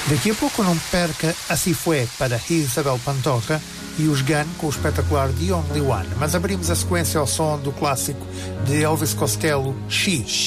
Daqui a pouco não perca Assim Foi para Isabel Pantoja e os Gun com o espetacular The Only One. Mas abrimos a sequência ao som do clássico de Elvis Costello, She.